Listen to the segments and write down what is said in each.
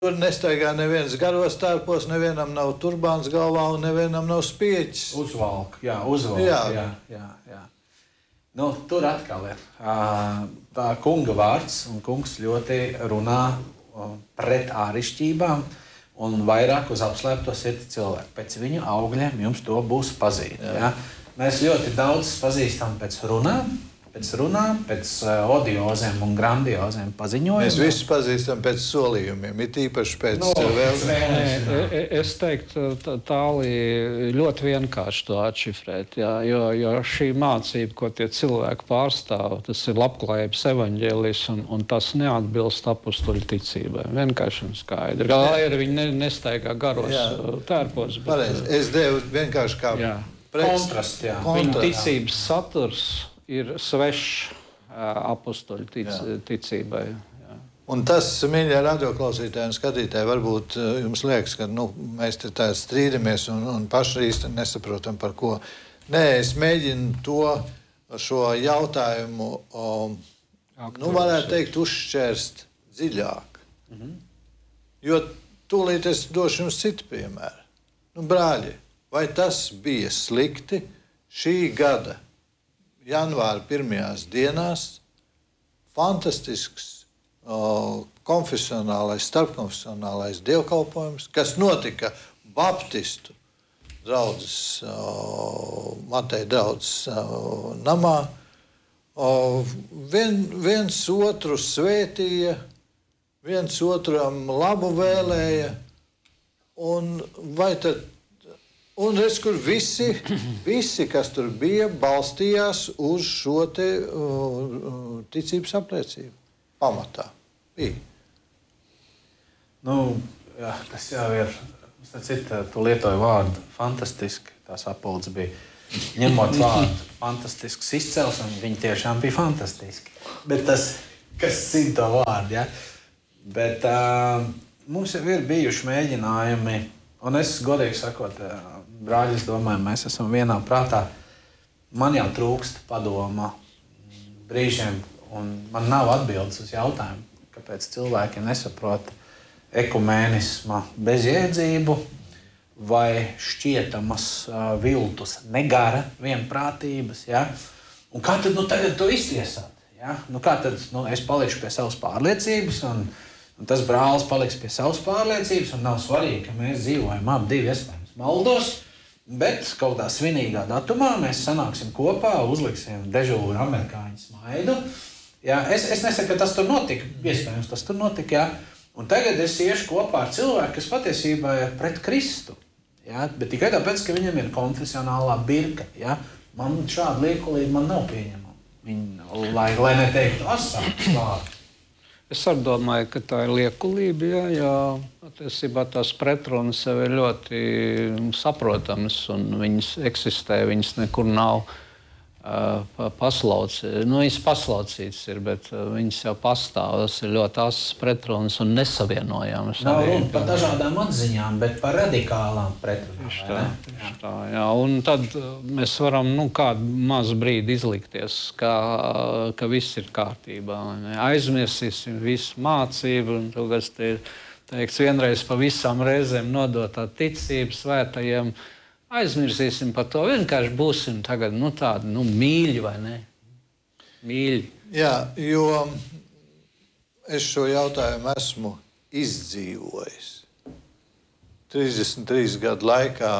Tur nestaigā neviens garos tērpos, nevienam nav turbāns galvā un nevienam nav spieķis. Uzvalk. Jā. Nu, tur atkal ir tā kunga vārds, un kungs ļoti runā pret ārišķībām un vairāk uz apslēpto sirdi cilvēku. Pēc viņu augļiem jums to būs pazīt. Ja? Mēs ļoti daudz pazīstam pēc runām, pēc odiozēm un grandiozēm paziņojumiem. Mēs visi pazīstam pēc solījumiem, it īpaši pēc Es teiktu, tālī ļoti vienkārši to atšifrēt, jo šī mācība, ko tie cilvēki pārstāv, tas ir labklājības evaņģēlijs, un tas neatbilst apustuļu ticībai. Vienkārši un skaidri. Lai arī viņi nestaigā garos tērpos. Pareizi. Es devu vienkārši kā kontrast. Viņa ticības saturs ir svešs apustuļu ticībai. Un tas, mīļie radioklausītāji un skatītāji, varbūt jums liekas, ka mēs te tā strīdamies un paši īsti nesaprotam par ko. Nē, es mēģinu šo jautājumu, varētu teikt, uzšķērst dziļāk. Jo tūlīt es došu jums citu piemēru. Brāļi, vai tas bija slikti šī gada janvāra pirmajās dienās fantastisks konfesionālais, starpkonfesionālais dievkalpojums, kas notika Baptistu draudzes, Mateja draudzes namā. Viens otru svētīja, viens otram labu vēlēja, un redz, kur visi, kas tur bija, balstījās uz šo te ticības apliecību. Pamatā bija. Tas jau ir, tu lietoji vārdu fantastiski, tās apulces bija. Ņemot vārdu fantastisks izcelsmes, viņi tiešām bija fantastiski. Bet tas, kas zina to vārdu, ja? Bet mums jau ir bijuši mēģinājumi, un es godīgi sakot, brāļi, es domāju, mēs esam vienā prātā. Man jau trūkst padoma brīžiem, un man nav atbildes uz jautājumu, kāpēc cilvēki nesaprot ekumēnisma bezjēdzību vai šķietamas viltus negara vienprātības. Ja? Un kā tad tagad to iztiesāt? Ja? Kā tad es palikšu pie savas pārliecības, un tas brālis paliks pie savas pārliecības, un nav svarīgi, ka mēs dzīvojam ap divi iespējams maldos, bet kaut kā svinīgā datumā mēs sanāksim kopā, uzliksim dežūru amerikāņu smaidu. Ja? Es nesaku, ka tas tur notika, iespējams tas tur notika, ja? Un tagad es iešu kopā ar cilvēku, kas patiesībā ir pret Kristu. Ja? Bet tikai tāpēc, ka viņam ir konfesionālā birka. Ja? Man šāda liekulība man nav pieņemama. Viņa, lai neteiktu asāks vārds. Es arī domāju, ka tā ir liekulība, jo patiesībā tās pretrunas sev ir ļoti saprotamas, un viņas eksistē, viņas nekur nav paslaucītas. Viņas paslaucītas ir, bet viņas jau pastāv. Tas ir ļoti asas pretrunas un nesavienojamas. Nav runa par dažādām atziņām, bet par radikālām pretrunām. Tā, jā. Un tad mēs varam kādu mazu brīdi izlikties, ka viss ir kārtībā. Aizmirsīsim visu mācību, un to, kas te ir teikts, vienreiz pa visām reizēm nodotā ticību svētajiem. Aizmirsīsim par to, vienkārši būsim tagad tādi mīļi, vai ne? Mīļi. Jā, jo es šo jautājumu esmu izdzīvojis. 33 gadu laikā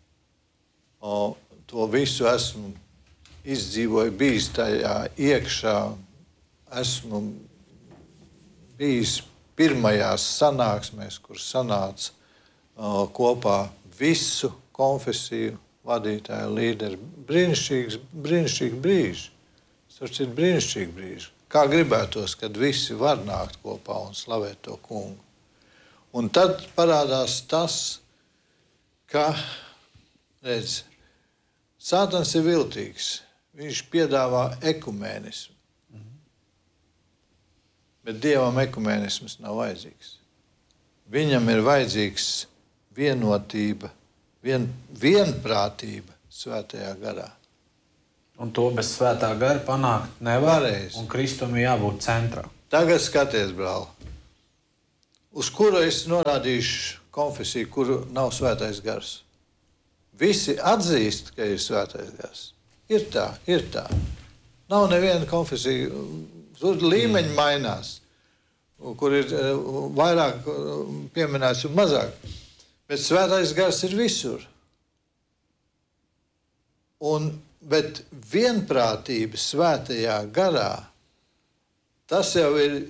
to visu esmu izdzīvojis, bijis tajā iekšā. Esmu bijis pirmajās sanāksmēs, kur sanāca kopā visu konfesiju vadītāju līderi. Brīnišķīgi brīži. Tas ir brīnišķīgi brīži. Kā gribētos, kad visi var nākt kopā un slavēt to kungu. Un tad parādās tas, ka, redz, Sātans ir viltīgs. Viņš piedāvā ekumēnismu. Bet Dievam ekumēnisms nav vajadzīgs. Viņam ir vajadzīgs vienotība, vienprātība svētajā garā. Un to bez svētā gara panākt nevar, un Kristum jābūt centrā. Tagad skaties, brāl. uz kuru es norādīšu konfesiju, kuru nav svētais gars. Visi atzīst, ka ir svētais gars. Ir tā. Nav neviena konfesija, tur līmeņi mainās, kur ir vairāk pieminēts un mazāk. Bet svētais gars ir visur. Bet vienprātība svētajā garā, tas jau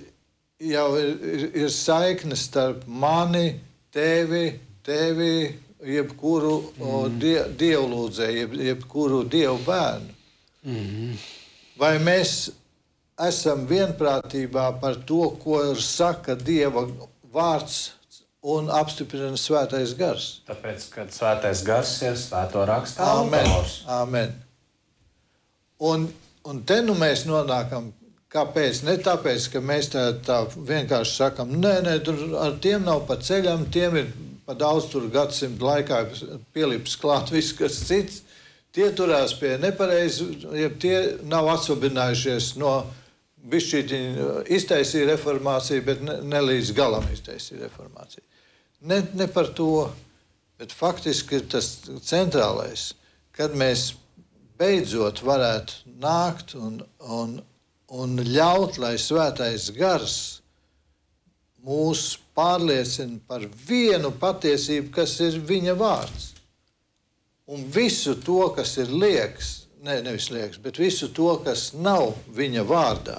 ir saikne starp mani, tevi, jebkuru dievlūdzēju, jebkuru dievu bērnu. Vai mēs esam vienprātībā par to, ko saka Dieva vārds un apstiprina svētais gars? Tāpēc, kad svētais gars ir svēto rakstu autors. Amen. Un te nu mēs nonākam, kāpēc? Ne tāpēc, ka mēs tā vienkārši sakam, nē, tur ar tiem nav pa ceļam, tiem ir pa daudz tur gadsimtu laikā pielips klāt viss, kas cits. Tie turās pie nepareizi, ja tie nav atsvabinājušies no bišķītiņa iztaisīja reformāciju, bet ne līdz galam iztaisīja reformāciju. Ne par to, bet faktiski ir tas centrālais, kad mēs beidzot varētu nākt un ļaut, lai svētais gars mūs pārliecina par vienu patiesību, kas ir viņa vārds. Un visu to, kas ir liekas, nevis liekas, bet visu to, kas nav viņa vārdā,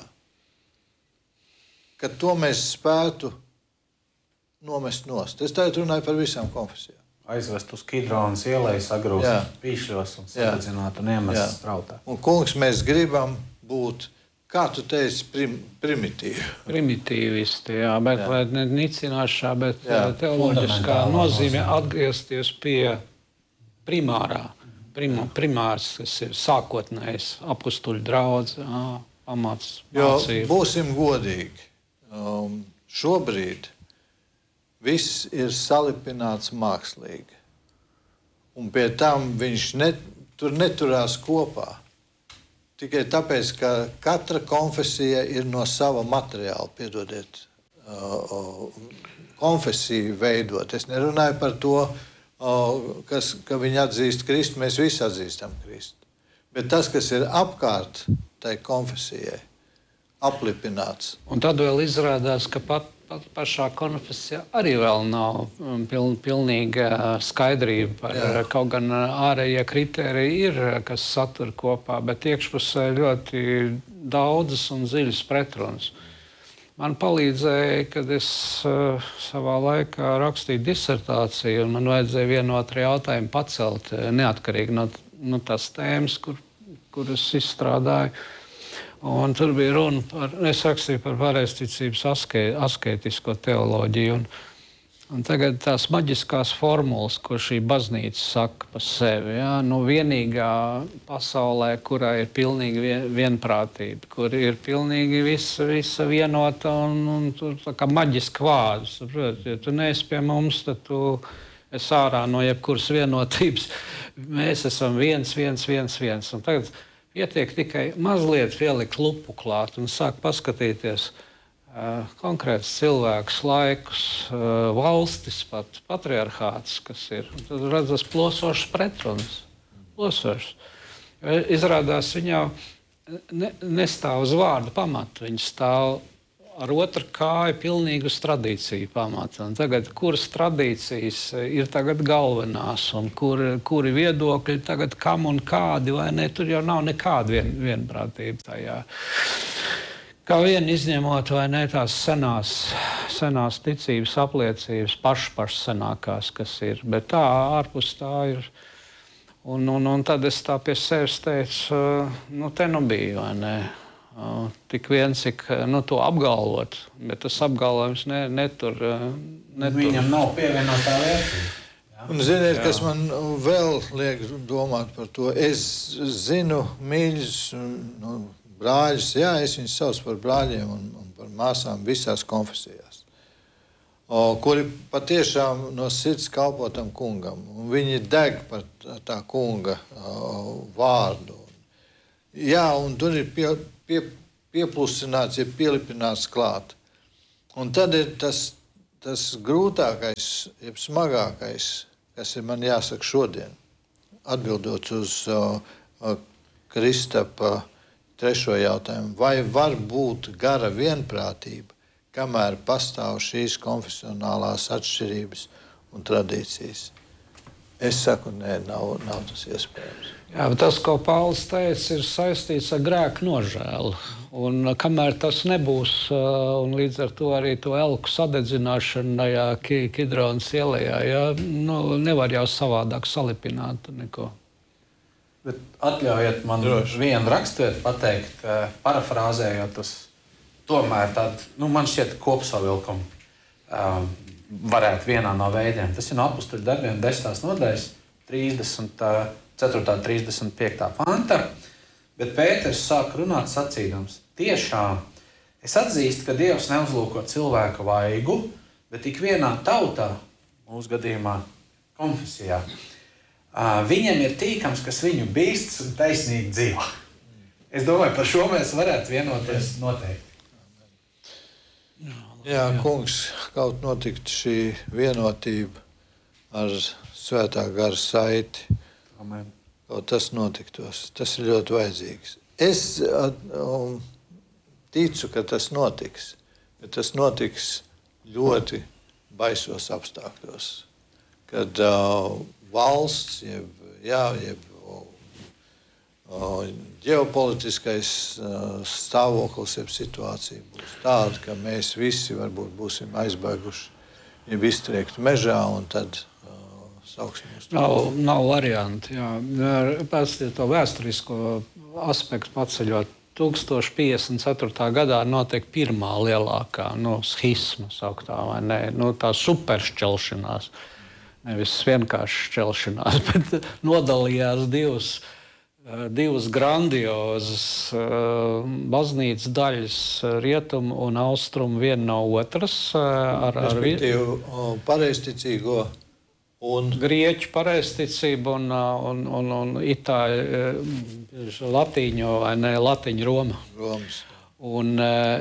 ka to mēs spētu nomest nost. Es tagad runāju par visām konfesijām. Aizvest uz Kidronas ielai, sagrūst pīšļos un sadedzināt un iemest strautā. Un, kungs, mēs gribam būt, kā tu teici, primitīvi. Primitīvisti, jā, bet vai ne nicināšā, bet teoloģiskā nozīmē atgriezties pie primārs, kas ir sākotnējs apustuļu draudz, pamats, mācība. Jo būsim godīgi. Šobrīd viss ir salipināts mākslīgi. Un pie tam viņš tur neturās kopā. Tikai tāpēc, ka katra konfesija ir no sava materiāla, piedodiet, konfesiju veidot. Es nerunāju par to, ka viņi atzīst Kristu, mēs visi atzīstam Kristu. Bet tas, kas ir apkārt tai konfesijai, aplipināts. Un tad vēl izrādās, ka pat pašā konfesijā arī vēl nav pilnīga skaidrība par kaut gan ārējie kritēriji ir, kas satur kopā, bet iekšpusē ļoti daudzas un dziļas pretrunas. Man palīdzēja, kad es savā laikā rakstīju disertāciju, un man vajadzēja vienu otru jautājumu pacelt, neatkarīgi no tās tēmas, kuras izstrādāju. Un tur bija runa par, es rakstīju par pareizticības asketisko teoloģiju. Un tagad tās maģiskās formulas, ko šī baznīca saka par sevi, vienīgā pasaulē, kurā ir pilnīga vienprātība, kur ir pilnīgi visa vienota un tur tā kā maģiski vārds. Ja tu neesi pie mums, tad tu esi ārā no jebkuras vienotības. Mēs esam viens. Un tagad pietiek tikai mazliet pielikt lupu klāt un sāk paskatīties konkrēts cilvēks, laikus, valstis, pat patriarchāts, kas ir. Un tad redzas plosošas pretrunas. Izrādās, viņa jau nestāv uz vārdu pamatu, viņa stāv ar otru kāju pilnīgi uz tradīciju pamata. Un tagad, kuras tradīcijas ir tagad galvenās un kuri viedokļi tagad kam un kādi, vai ne? Tur jau nav nekāda vienprātība tajā. Kā vien izņemot, vai ne, tās senās ticības apliecības, pašas senākās, kas ir. Bet tā, ārpus tā ir. Un tad es tā pie sevis teicu, te nu bija, vai ne? Tik vien, cik to apgalvot, bet tas apgalvojums netur. Viņam nav pievienotā vērtība. Un ziniet, kas man vēl liek domāt par to? Es zinu mīļus brāļus, es viņus saucu par brāļiem un par māsām visās konfesijās, kuri patiešām no sirds kalpo tam kungam. Un viņi deg par tā kunga vārdu. Jā, un tur ir pieplusināts, ja pielipināts klāt. Un tad ir tas tas grūtākais, jeb smagākais, kas ir man jāsaka šodien, atbildot uz Kristapa trešo jautājumu, vai var būt gara vienprātība, kamēr pastāv šīs konfesionālās atšķirības un tradīcijas? Es saku, nē, nav tas iespējams. Jā, bet tas, ko Pauls teica, ir saistīts ar grēku nožēlu. Un kamēr tas nebūs, un līdz ar to arī to elku sadedzināšanu tajā Kidronas ielējā, ja, nevar jau savādāk salipināt neko. Bet atļaujiet man vienu raksturvietu pateikt, parafrāzējot uz tomēr tādu, man šķiet kopsavilkumu varētu vienā no veidiem. Tas ir no Apustuļu darbiem 10. nodaļas 34. 35. panta. Bet Pēters sāk runāt sacīdams: tiešām es atzīstu, ka Dievs neuzlūko cilvēka vaigu, bet ikvienā tautā, mūsu gadījumā konfesijā, viņam ir tīkams, kas viņu bīsts un taisnīgi dzīvo. Es domāju, par šo mēs varētu vienoties noteikti. Jā, kungs, kaut notiktu šī vienotība ar svētā gara saiti. Amen. Kaut tas notiktos. Tas ir ļoti vajadzīgs. Es ticu, ka tas notiks, bet tas notiks ļoti baisos apstākļos. Kad valsts, jeb ģeopolitiskais stāvoklis, jeb situācija būs tāda, ka mēs visi varbūt būsim aizbēguši, jeb iztriekti mežā, un tad sauksim uz to. Nav varianti. Pēc to vēsturisko aspektu paceļot, 1054. gadā notiek pirmā lielākā shisma, sauktā, vai ne? Tā superšķelšanās. Nevis vienkārši šķelšanās, bet nodalījās divas grandiozas baznīcas daļas, rietumu un austrumu, viena no otras. Respektīvi, pareizticīgo un grieķu pareizticību un itāļu latīņu vai ne latiņu Romas. Un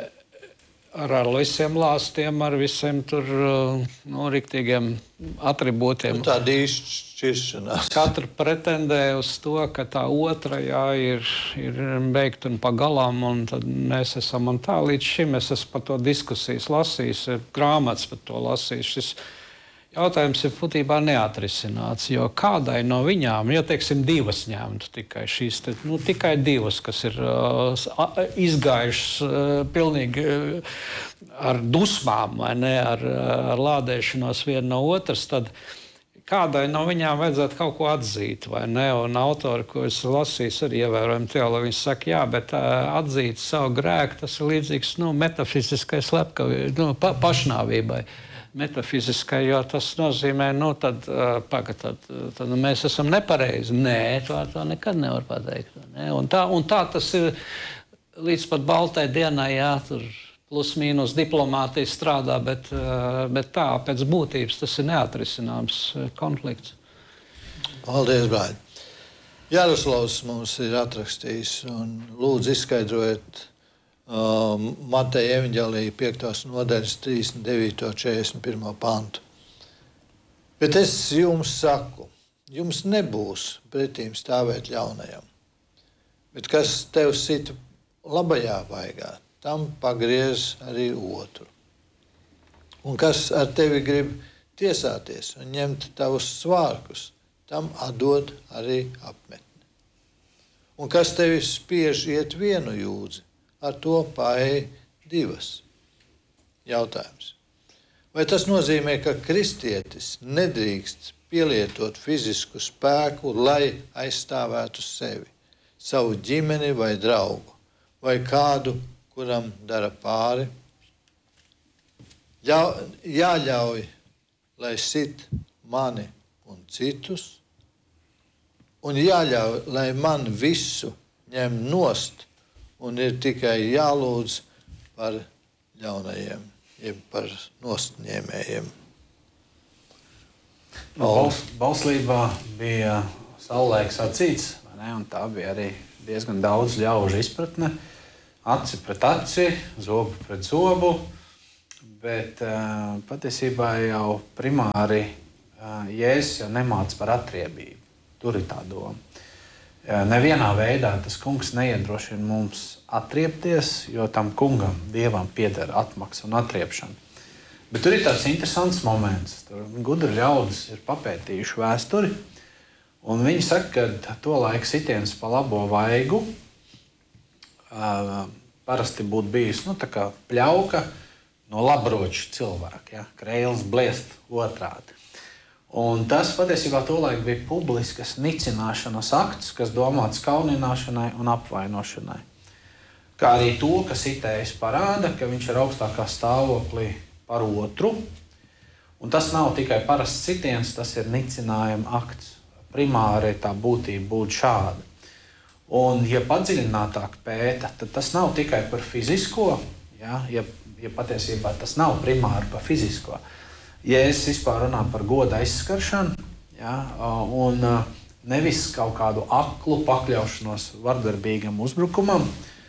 ar visiem lāstiem, ar visiem tur riktīgiem atribūtiem. Tāda izšķiršanās. Katra pretendē uz to, ka tā otra ir beigta un pagalām, un tad mēs esam un tā. Līdz šim es esmu par to diskusijas lasījis, grāmatas par to lasījis. Šis jautājums ir būtībā neatrisināts, jo kādai no viņām, ja teiksim divas ņemtu tikai šīs, tikai divas, kas ir izgājušas pilnīgi ar dusmām, vai ne, ar lādēšanos viena no otras, tad kādai no viņām vajadzētu kaut ko atzīt, vai ne? Un autori, ko es lasīju, arī ievērojami teologi, viņi saka, jā, bet atzīt savu grēku, tas ir līdzīgs metafiziskai slepkavībai, pašnāvībai. Metafiziskai, jo tas nozīmē, tad mēs esam nepareizi. Nē, to nekad nevar pateikt. Ne? Un tā tas ir līdz pat baltai dienai, jā, tur plus mīnus diplomātija strādā, bet tā pēc būtības tas ir neatrisināms konflikts. Paldies, brāļi. Jaroslavs mums ir atrakstījis un lūdzu izskaidrojiet Mateja evaņģēlija 5. nodaļas 39. 41. pantu. Bet es jums saku, jums nebūs pretīm stāvēt ļaunajam. Bet kas tev sit labajā vaigā, tam pagriez arī otru. Un kas ar tevi grib tiesāties un ņemt tavus svārkus, tam atdod arī apmetni. Un kas tevi spiež iet vienu jūdzi, ar to paēj divas. Jautājums. Vai tas nozīmē, ka kristietis nedrīkst pielietot fizisku spēku, lai aizstāvētu sevi, savu ģimeni vai draugu, vai kādu, kuram dara pāri? Jāļauj, lai sit mani un citus, un jāļauj, lai man visu ņem nost, un ir tikai jālūdz par ļaunajiem, jeb par nostņēmējiem. Bauslībā bija savulaik sacīts, vai ne? Un tā bija arī diezgan daudz ļaužu izpratne. Aci pret aci, zobu pret zobu, Bet patiesībā jau primāri Jēzus jau nemāca par atriebību. Tur ir tā doma. Nevienā veidā tas kungs neiedrošina mums atriepties, jo tam kungam, Dievam, pieder atmaksa un atriepšana. Bet tur ir tāds interesants moments. Tur gudri ļaudis ir papētījuši vēsturi, un viņi saka, ka to laiku sitiens pa labo vaigu parasti būtu bijis tā kā pļauka no labroču cilvēka, ja? Kreils bliest otrādi. Un tas patiesībā tolaik bija publiskas nicināšanas akts, kas domāts kaunināšanai un apvainošanai. Kā arī to, ka sitējs parāda, ka viņš ir augstākā stāvoklī par otru. Un tas nav tikai parasts sitiens, tas ir nicinājuma akts. Primāri tā būtība būtu šāda. Un, ja padziļinātāk pēta, tad tas nav tikai par fizisko, ja patiesībā tas nav primāri par fizisko. Jēzus vispār runā par goda aizskaršanu, un nevis kaut kādu aklu pakļaušanos vardarbīgam uzbrukumam.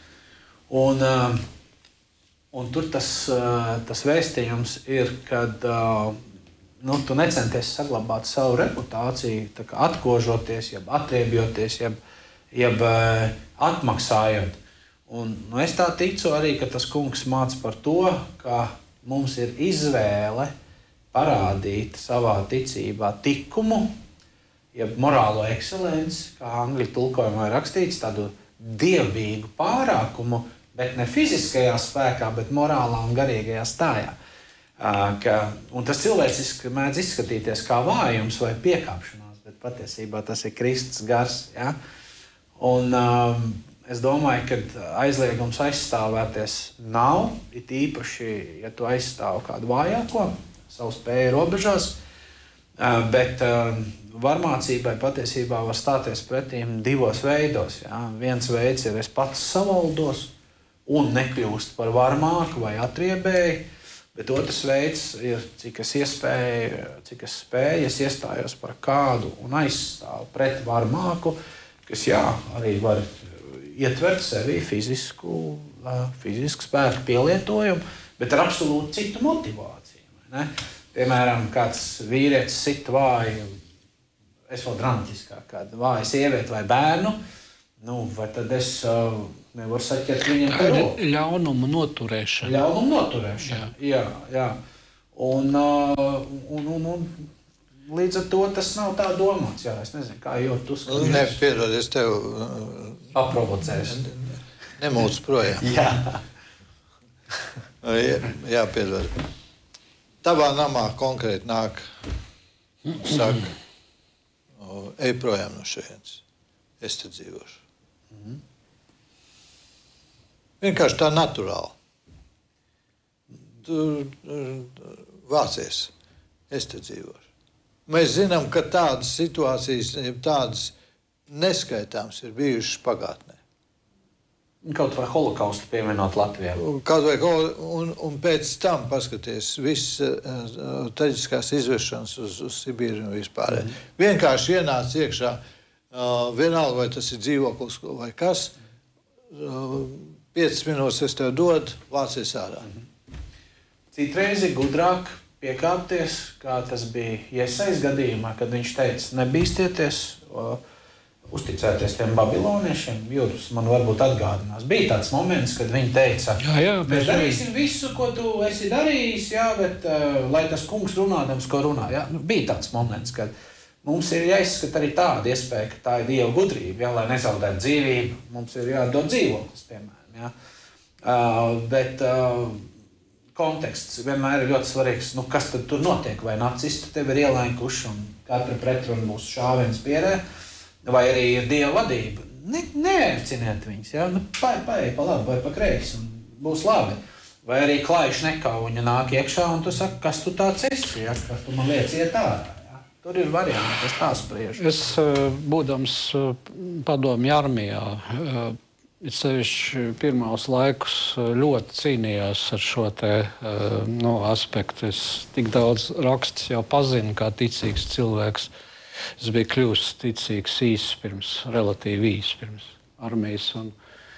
Un tur tas vēstījums ir, kad tu necenties saglabāt savu reputāciju, tā kā atkožoties, jeb atriebjoties, jeb atmaksājot. Un, es tā ticu arī, ka tas kungs māca par to, ka mums ir izvēle parādīt savā ticībā tikumu, jeb morālo ekscelenci, kā angļu tulkojumā ir rakstīts, tādu dievīgu pārākumu, bet ne fiziskajā spēkā, bet morālā un garīgajā stājā. Un tas cilvēciski mēdz izskatīties kā vājums vai piekāpšanās, bet patiesībā tas ir Kristus gars. Ja? Un es domāju, ka aizliegums aizstāvēties nav, it īpaši, ja tu aizstāv kādu vājāko, savu spēju robežās, bet varmācībai patiesībā var stāties pretīm divos veidos. Ja? Viens veids ir es pats savaldos un nekļūst par varmāku vai atriebēju, bet otrs veids ir, cik es spēju, es iestājos par kādu un aizstāvu pret varmāku, kas arī var ietvert sevi fizisku spēku pielietojumu, bet ar absolūti citu motivāciju. Ne? Piemēram, kāds vīrietis sit vāju, es vēl dramatiskāk, kāda vāja sievieti vai bērnu, vai tad es nevaru saķert viņam par roku. Ļaunuma noturēšana. Jā. Un līdz ar to tas nav tā domāts. Jā, es nezinu, kā jūt tu skaties. Nē, piedod, es tev paprovocēšu. Nemūc projām. Jā, piedod. Tavā namā konkrēti nāk, saka, ej projām no šejienes. Es te dzīvošu. Vienkārši tā naturāli. Tu vācies. Es te dzīvošu. Mēs zinām, ka tādas situācijas, tādas neskaitāmas ir bijušas pagātnē. Kaut vai holokaustu pievienot Latvijā. Un pēc tam paskaties visas traģiskās izvešanas uz Sibīru un vispār. Vienkārši ienāc iekšā, vienalga vai tas ir dzīvoklis vai kas, 5 minūtes es tev dodu, vācies ārā. Citreiz ir gudrāk piekāpties, kā tas bija Iesajas gadījumā, kad viņš teica, nebīstieties, uzticēties tiem babiloniešiem. Jūs man varbūt atgādinās. Bija tāds moments, kad viņi teica, mēs darīsim visu, ko tu esi darījis, bet lai tas kungs runādams, ko runā. Bija tāds moments, kad mums ir jāizskata arī tāda iespēja, ka tā ir Dieva gudrība, lai nezaudētu dzīvību. Mums ir jādod dzīvoklis, piemēram. Bet konteksts vienmēr ir ļoti svarīgs. Kas tad tur notiek? Vai nacisti tevi ir ielēkuši un katra pretruna būs šāviens pierē? Vai arī ir Dieva vadība. Neērciniet viņus, paej pa labi vai pa kreisi un būs labi. Vai arī klaiši nekauņa nāk iekšā un tu saki, kas tu tāds esi, kas tu man liec iet ārā. Tur ir varianti, es tā spriežu. Es, būdams padomju armijā, sevišķi pirmos laikus ļoti cīnījās ar šo aspektu. Es tik daudz rakstus jau pazinu kā ticīgs cilvēks. Es biju kļuvis ticīgs relatīvi īsi pirms armijas.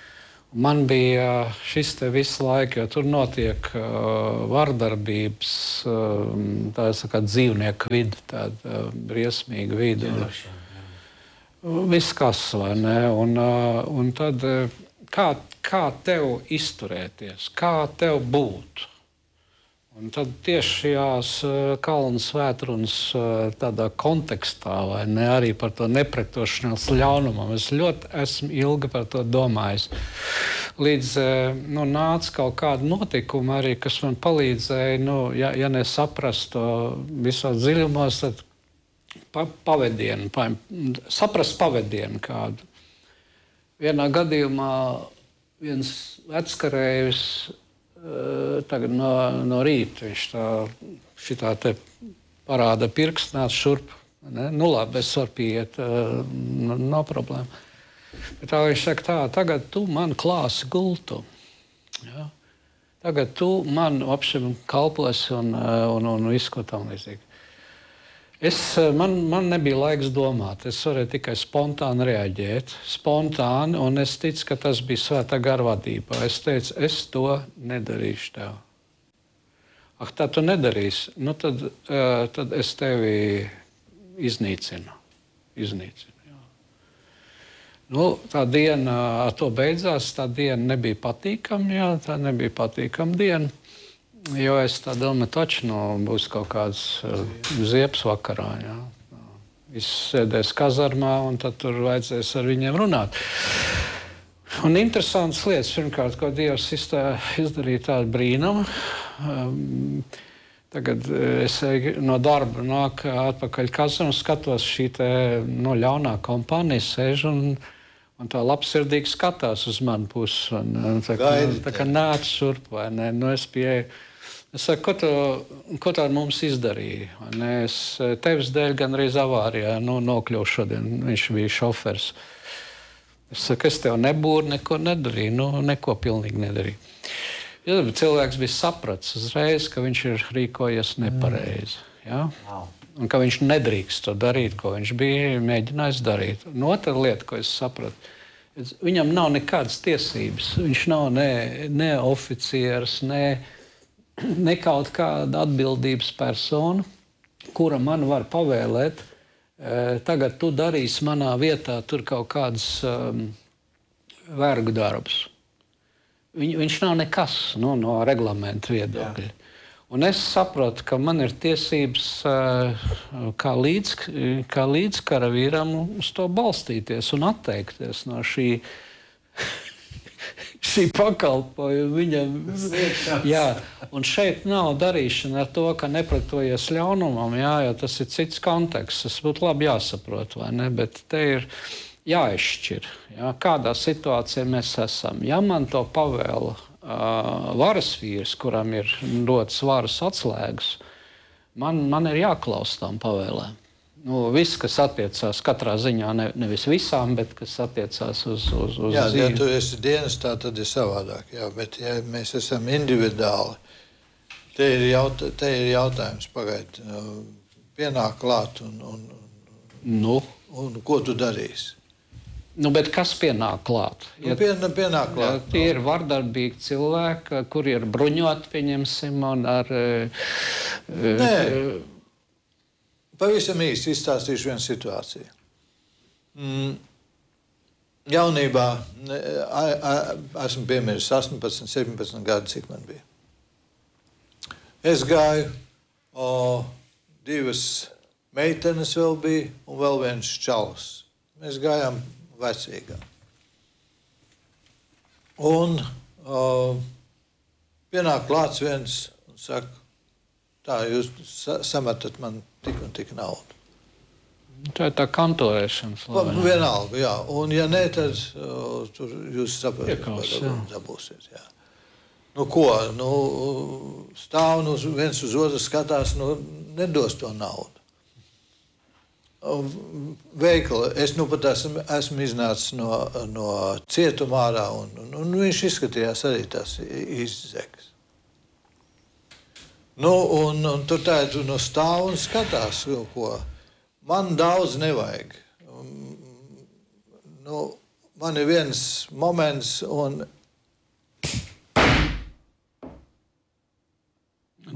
Man bija šis te visu laiku, jo tur notiek vardarbības, tā sakā, dzīvnieku vidi, tāda briesmīga vidi. Viss kas, vai ne? Un tad, kā tev izturēties, kā tev būt? Un tad tieši šajās kalnu svētrunas tādā kontekstā, vai ne, arī par to nepretošanās ļaunumam. Es ļoti esmu ilgi par to domājis. Līdz nāca kaut kāda notikuma arī, kas man palīdzēja, ja nesaprast to visos dziļumos, tad saprast pavedienu kādu. Vienā gadījumā viens veckarējs tagad no rīta viņš šitā te parāda pirksts, nāc šurp. Ne? Nu labi, es varu pieiet, nav problēma. Bet tā viņš saka tā, tagad tu man klāsi gultu. Ja? Tagad tu man apšim kalposi un visu, ko tam līdzīgi. Man nebija laiks domāt, es varēju tikai spontāni reaģēt. Spontāni, un es ticu, ka tas bija svētā gara vadībā. Es teicu, es to nedarīšu tev. Ak, tā tu nedarīsi, nu tad es tevi iznīcinu. Jā. Nu, tā diena ar to beidzās, tā diena nebija patīkama, jā, tā nebija patīkama diena. Jo es tā domāju, taču būs kaut kāds ziepes vakarā. Ja? Viss sēdēs kazarmā, un tad tur vajadzēs ar viņiem runāt. Un interesants lietas, pirmkārt, ko Dievs izdarīja tādu brīnumu. Tagad es no darba nāku atpakaļ kazarmā, skatos šī te ļaunā kompānija sēž un tā labsirdīgi skatās uz manu pusi. Tā kā nāc šurp, vai ne? Nu, es pieeju. Es saku, ko tā mums izdarīja? Es tevis dēļ gan arī avārijā nokļuvu šodien. Viņš bija šofers. Es saku, es tev nebūru, neko nedarīju. Neko pilnīgi nedarīju. Ja, cilvēks bija sapratis uzreiz, ka viņš ir rīkojies nepareizi. Ja? Un ka viņš nedrīkst to darīt, ko viņš bija mēģinājis darīt. Un otra lieta, ko es sapratu, viņam nav nekādas tiesības. Viņš nav ne oficieris, ne kaut kāda atbildības persona, kura man var pavēlēt, tagad tu darīsi manā vietā tur kaut kādas vergu darbus. Viņš nav nekas no reglamenta viedokļa. Un es saprotu, ka man ir tiesības kā līdzkaravīram uz to balstīties un atteikties no šī pakalpojuma viņam. Jā, un šeit nav darīšana ar to, ka nepretojies ļaunumam, jā, jo tas ir cits konteksts. Tas būtu labi jāsaprot, vai ne? Bet te ir jāizšķir, jā, kādā situācijā mēs esam. Ja man to pavēla varas vīrs, kuram ir dots varas atslēgas, man ir jāklaus tām pavēlēm. Viss, kas attiecās katrā ziņā, nevis visām, bet kas attiecās uz jā, dzīvi. Ja tu esi dienestā, tad ir savādāk. Jā, bet ja mēs esam individuāli, te ir jautājums pagaid. Pienāk klāt un ko tu darīsi? Bet kas pienāk klāt? Pienāk klāt. Tie ir vardarbīgi cilvēki, kuri ir bruņoti, pieņemsim, un ar... Nē. Pavisam īsti izstāstīšu vienu situāciju. Jaunībā esmu piemiris 18, 17 gadu, cik man bija. Es gāju, divas meitenes vēl bija un vēl viens čalis. Mēs gājām vecīgā. Un pienāk klāts viens un saka, tā, jūs sametat man tik un tik naudu. Tā ir tā kantorēšanas. Vienalga, jā. Un ja ne, tad tur jūs dabūsiet, jā. Ko? Stāv viens uz otru skatās, nedos to naudu. Veikala. Es pat esmu iznācis no cietuma ārā, un viņš izskatījās arī tās izzekas. Un tur tā tu stāv un skatās, ko. Man daudz nevajag. Man ir viens moments, un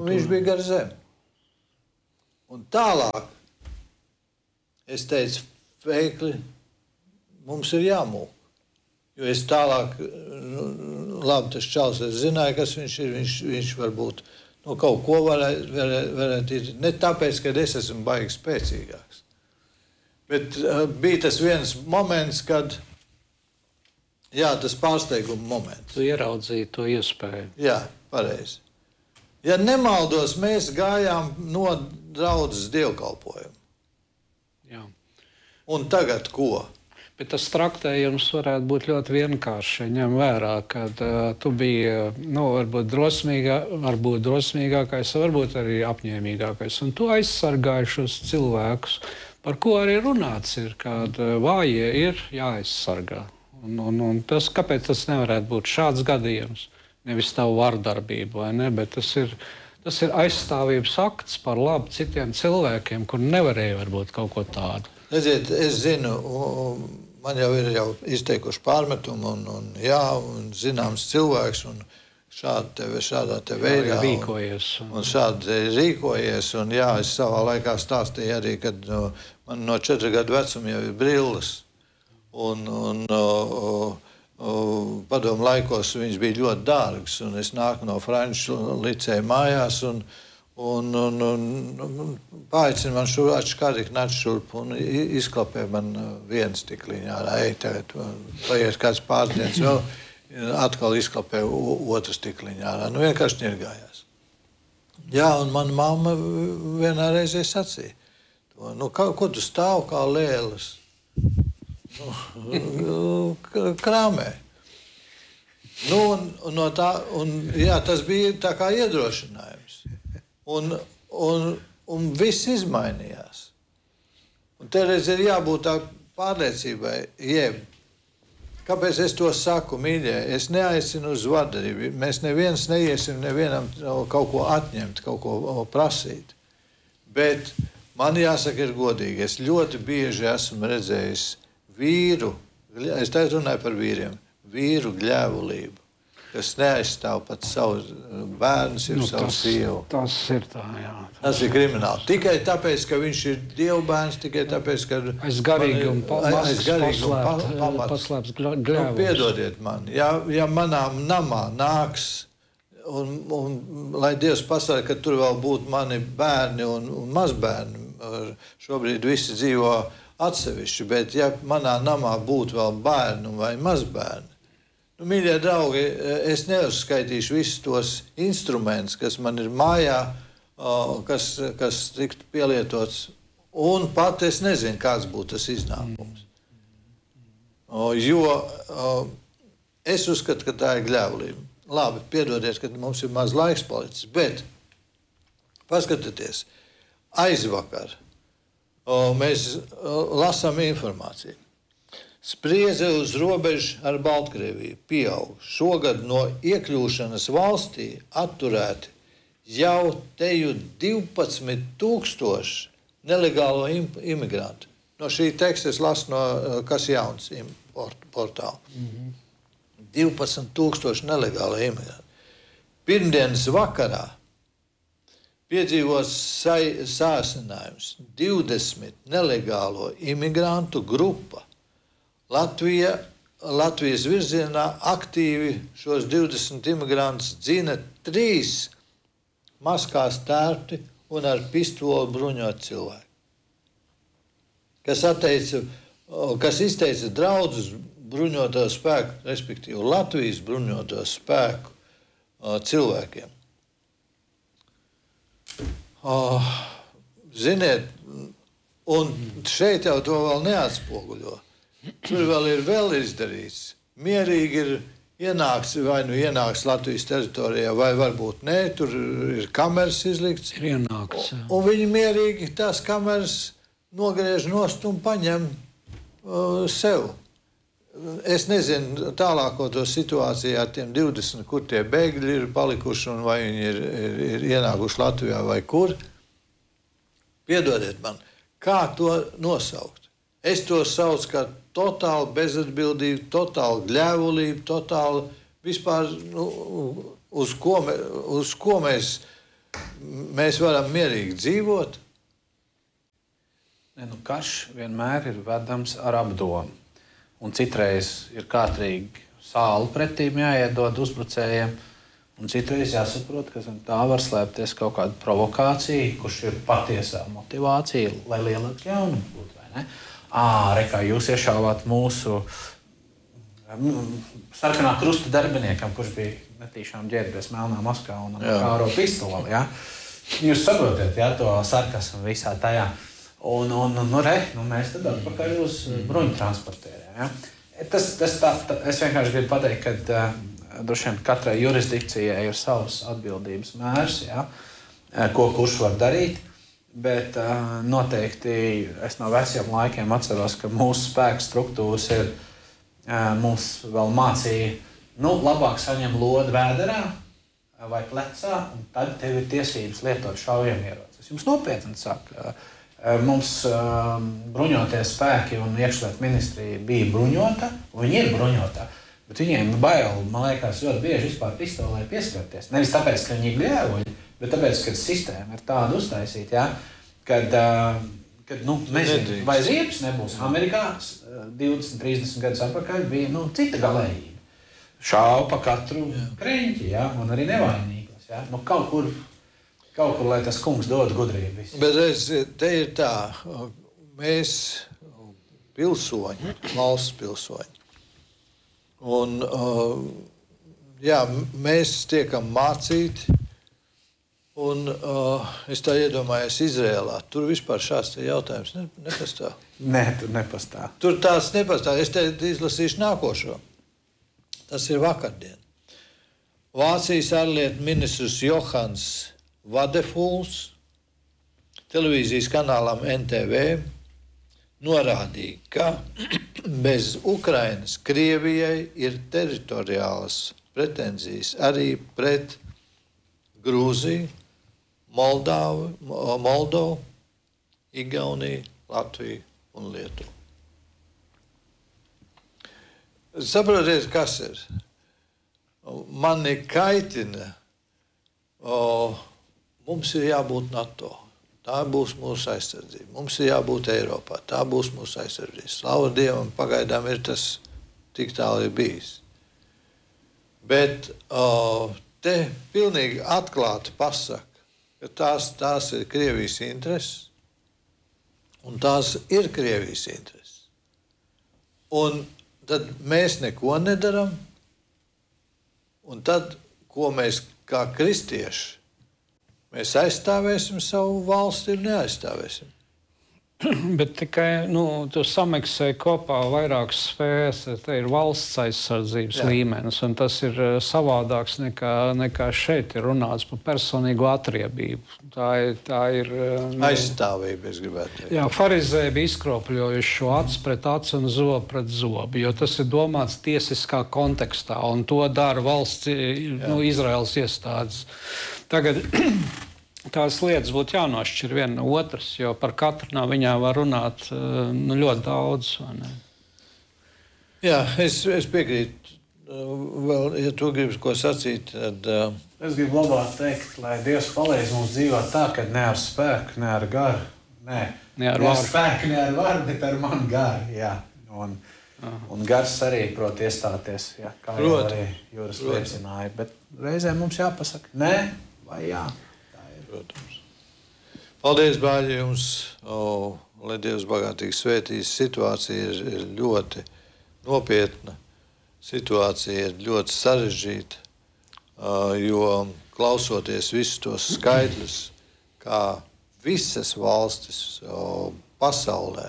Un viņš bija gar zem. Un tālāk es teicu, veikli, mums ir jāmūk. Jo es tālāk, labi, tas čals, es zināju, kas viņš ir, viņš varbūt kaut ko varētu ir, ne tāpēc, ka es esmu baigi spēcīgāks. Bet bija tas viens moments, kad, tas pārsteiguma moments. Tu ieraudzīji to iespēju. Jā, pareizi. Ja nemaldos, mēs gājām no draudzes dievkalpojumu. Jā. Un tagad ko? Bet tas traktējums varētu būt ļoti vienkārši. Ņem vērā, ka tu biji varbūt drosmīgākais, varbūt arī apņēmīgākais. Un tu aizsargāji šos cilvēkus, par ko arī runāts ir, kad vājie ir jāaizsargā. Un tas, kāpēc tas nevarētu būt šāds gadījums? Nevis tavu vardarbību, vai ne? Bet tas ir aizstāvības akts par labu citiem cilvēkiem, kur nevarēja varbūt kaut ko tādu. Redziet, es zinu, man jau ir izteikuši pārmetumu un zināms cilvēks un šādā te veidā. Un šādi rīkojies. Un es savā laikā stāstīju arī, kad man no 4 gadu vecuma jau ir brilles. Un padomu laikos viņš bija ļoti dārgs. Un es nāku no Franču liceja mājās un paaicina man atškārīgi nāc šurp un izklapē man vienu stikliņu ārā. Ej, tagad paiet kāds pārdienas vēl, atkal izklapē otru stikliņu ārā. Vienkārši ņirgājās. Jā, un mana mamma vienā reizē sacīja, ko tu stāv kā lēles? Krāmē. Tas bija tā kā iedrošinājums. Un viss izmainījās. Un tereiz ir jābūt tā pārliecībai, kāpēc es to saku, mīļie, es neaicinu uz vardarbību. Mēs neviens neiesim nevienam kaut ko atņemt, kaut ko prasīt. Bet man jāsaka ir godīgi, es ļoti bieži esmu redzējis vīru, es tagad runāju par vīriem, vīru gļēvulību, kas neaizstāv pat savus bērnus, ir savu sievu. Tas ir tā, jā. Tas ir krimināli. Tikai tāpēc, ka viņš ir dievbērns, tikai tāpēc, ka aiz garīgumu paslēpts gļēvulis. Piedodiet man, ja manā namā nāks, un lai Dievs pasaka, ka tur vēl būtu mani bērni un mazbērni, šobrīd visi dzīvo atsevišķi, bet ja manā namā būtu vēl bērni vai mazbērni, mīļie draugi, es neuzskaitīšu visus tos instrumentus, kas man ir mājā, kas tiktu pielietots, un pat es nezinu, kāds būtu tas iznākums. Jo es uzskatu, ka tā ir gļēvulība. Labi, piedodiet, ka mums ir maz laiks palicis, bet paskatieties, aizvakar mēs lasām informāciju. Spriedze uz robežu ar Baltkrieviju pieaug. Šogad no iekļūšanas valstī atturēti jau teju 12,000 nelegālo imigrantu. No šī teksta es lasu no Kas jauns portāla. 12,000 nelegālo imigrantu. Pirmdienas vakarā piedzīvos sāsinājums 20 nelegālo imigrantu grupa. Latvijas virzienā aktīvi šos 20 imigrantus dzina 3 maskās tērpti un ar pistoli bruņot cilvēki. Kas izteica draudus bruņoto spēku, respektīvi Latvijas bruņoto spēku cilvēkiem. Ziniet, un šeit jau to vēl neatspoguļo. Tur vēl ir izdarīts. Mierīgi ir ienāks, vai ienāks Latvijas teritorijā, vai varbūt nē, tur ir kameras izlikts. Ir ienāks. Un viņi mierīgi tās kameras nogriež nost un paņem sev. Es nezinu tālāko to situāciju ar tiem 20, kur tie bēgļi ir palikuši un vai viņi ir ienākuši Latvijā vai kur. Piedodiet man, kā to nosaukt? Es to saucu kā totāli bezatbildību, totāli gļēvulību, totāli vispār, uz ko mēs mēs varam mierīgi dzīvot. Ne, karš vienmēr ir vedams ar apdomu. Un citreiz ir kārtīgi sāli pretīm jāiedod uzbrucējiem, un citreiz jāsaprot, ka zem tā var slēpties kaut kāda provokācija, kurš ir patiesā motivācija, lai lielāks ļaunums būtu, vai ne? Rekā, jūs iešāvāt mūsu sarkanā krusta darbiniekam, kurš bija netīšām ģērbies melnā maskā un kāro pistoli, ja? Jūs saprotat, ja, to sarkasmu visā tajā. Un mēs tad atpakaļ uz bruņu transportēriem. Ja? Es vienkārši gribu pateikt, ka droši vien katrai jurisdikcijai ir savs atbildības mērs, ja? Ko kurš var darīt. Bet noteikti es no veciem laikiem atceros, ka mūsu spēku struktūras ir, mums vēl mācīja, labāk saņem lodi vēderā vai plecā, un tad tev ir tiesības lietot šaujamierocis. Jums nopietni saka, mums bruņotie spēki un iekšlietu ministrija bija bruņota, un viņi ir bruņotā, bet viņiem bail, man liekas, ļoti bieži vispār pistolē pieskarties. Nevis tāpēc, ka viņi ir gļēvoļi, bet tāpēc, ka sistēma ir tāda uztaisīta, ja, kad nezinu, vai ziepes nebūs. Amerikā 20-30 gadus atpakaļ bija cita galējība. Šāva pa katru kreņķi, ja, un arī nevainīgos. Ja. Kaut kur, lai tas kungs dod gudrību visu. Bet te ir tā, mēs pilsoņi, valsts pilsoņi. Un, mēs tiekam mācīti, un es tā iedomājos Izrēlā. Tur vispār šāds jautājums nepastāv. Nē, tur nepastāv. Tur tāds nepastāv. Es te izlasīšu nākošo. Tas ir vakardien. Vācijas ārlietu ministrs Johans Vadefuls televīzijas kanālam NTV norādīja, ka bez Ukrainas Krievijai ir teritoriālas pretenzijas arī pret Grūziju, Moldovu, Igauniju, Latviju un Lietuvu. Saprotiet, kas ir? Mani kaitina, mums ir jābūt NATO. Tā būs mūsu aizsardzība. Mums ir jābūt Eiropā. Tā būs mūsu aizsardzība. Slava Dievam, pagaidām ir tas tik tālu ir bijis. Bet te pilnīgi atklāti pasaka, ka tās ir Krievijas intereses, un tās ir Krievijas intereses. Un tad mēs neko nedaram, un tad, ko mēs kā kristieši, mēs aizstāvēsim savu valsti un neaizstāvēsim. Bet tikai tu samiksē kopā vairākas sfēras. Te ir valsts aizsardzības līmenis, un tas ir savādāks nekā šeit ir runāts par personīgo atriebību. Tā ir aizstāvība, es gribētu teikt. Jā, farizēji bija izkropļojuši šo acu pret acu un zobu pret zobu, jo tas ir domāts tiesiskā kontekstā, un to dara valsts, Izraēlas iestādes. Tagad tās lietas būtu jānošķir viena no otras, jo par katru no viņām var runāt ļoti daudz. Jā, es piekrītu. Vēl, ja tu gribi ko sacīt, tad... Es gribu labāk teikt, lai Dievs palīdz mums dzīvot tā, ka ne ar spēku, ne ar garu. Ne ar spēku, ne ar varu, bet ar manu garu. Jā. Un gars arī prot iestāties, jā, kā jau arī Jūras liecināja. Bet reizē mums jāpasaka nē vai jā. Protams. Paldies, brāļi, jums. Lai Dievs bagātīgi svētīs. Situācija ir ļoti nopietna. Situācija ir ļoti sarežģīta, jo klausoties visus tos skaitļus, kā visas valstis pasaulē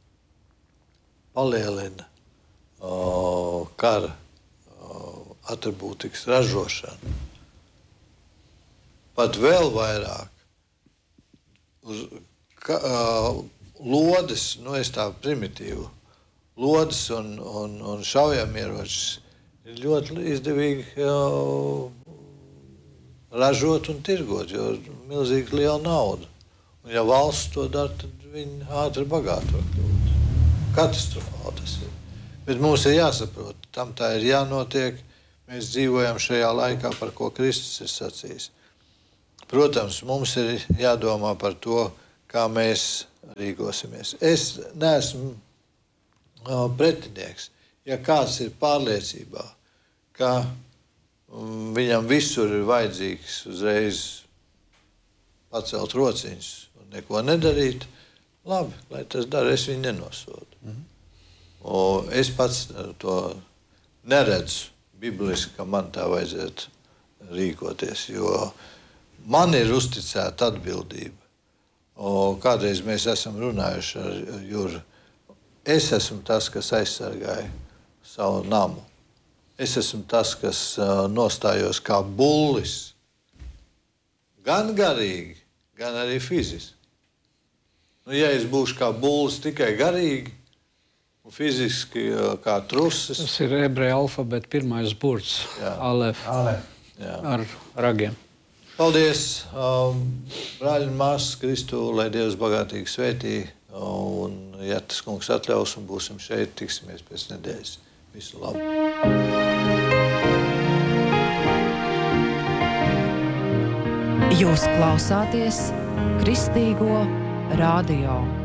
palielina kara atribūtikas ražošanu. Pat vēl vairāk lodes, es tā primitīvu, lodes un šaujamieročus ir ļoti izdevīgi ražot un tirgot, jo ir milzīgi liela nauda. Un ja valsts to dara, tad viņi ātri bagāto kļūt. Katastrofāli tas ir. Bet mums ir jāsaprot, tam tā ir jānotiek. Mēs dzīvojam šajā laikā, par ko Kristus ir sacījis. protams, mums ir jādomā par to, kā mēs rīkosimies. Es neesmu pretinieks. Ja kāds ir pārliecībā, ka viņam visur ir vajadzīgs uzreiz pacelt rociņus un neko nedarīt, labi, lai tas dara, es viņu nenosodu. Es pats to neredzu bibliski, ka man tā vajadzētu rīkoties, jo man ir uzticēta atbildība. Kādreiz mēs esam runājuši ar Juru. Es esmu tas, kas aizsargāja savu namu. Es esmu tas, kas nostājos kā bullis. Gan garīgi, gan arī fiziski. Ja es būšu kā bullis tikai garīgi un fiziski kā trusis. Tas ir ebreju alfabēta pirmais burts. Alef. Ar ragiem. Paldies, brāļi un māsas Kristu, lai Dievs bagātīgi svētī. Un, ja tas kungs atļaus un būsim šeit, tiksimies pēc nedēļas. Visu labu! Jūs klausāties Kristīgo radio.